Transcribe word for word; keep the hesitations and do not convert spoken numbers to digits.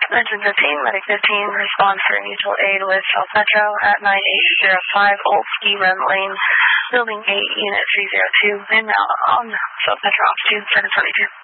Engine fifteen, Medic fifteen, responds for mutual aid with South Metro at nine eight zero five Old Ski Run Lane, Building eight, Unit three zero two, and now on South Metro Ops two, seven twenty-two.